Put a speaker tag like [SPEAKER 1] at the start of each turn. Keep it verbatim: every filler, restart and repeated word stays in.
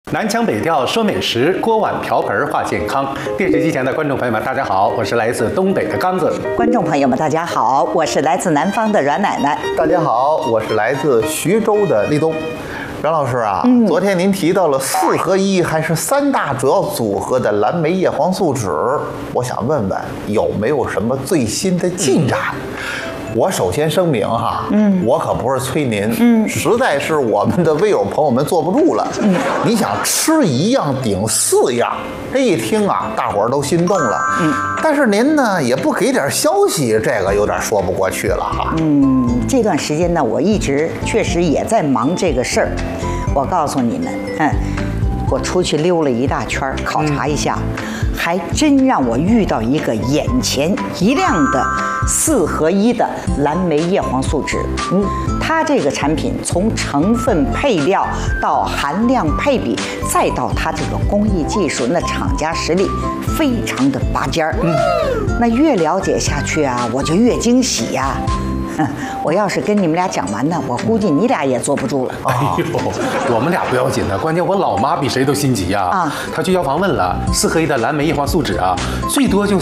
[SPEAKER 1] 南腔北调说美食，锅碗瓢盆话健康。电视机前的观众朋友们，大家好，我是来自东北的刚子。
[SPEAKER 2] 观众朋友们，大家好，我是来自南方的阮奶奶。
[SPEAKER 3] 大家好，我是来自徐州的立冬。阮老师啊，嗯、昨天您提到了四合一还是三大主要组合的蓝莓叶黄素酯，我想问问有没有什么最新的进展？我首先声明哈，嗯，我可不是催您，嗯，实在是我们的微友朋友们坐不住了，嗯，你想吃一样顶四样，这一听啊，大伙儿都心动了，嗯，但是您呢也不给点消息，这个有点说不过去了哈。
[SPEAKER 2] 嗯，这段时间呢，我一直确实也在忙这个事儿。我告诉你们，嗯，我出去溜了一大圈，考察一下，嗯、还真让我遇到一个眼前一亮的四合一的蓝莓叶黄素酯。嗯，它这个产品从成分配料到含量配比，再到它这个工艺技术，那厂家实力非常的拔尖儿。嗯，那越了解下去啊，我就越惊喜呀、啊。嗯，我要是跟你们俩讲完呢，我估计你俩也坐不住了。
[SPEAKER 1] 哎呦，我们俩不要紧的，关键我老妈比谁都心急呀、啊。啊，她去药房问了，四合一的蓝莓叶黄素酯啊，最多就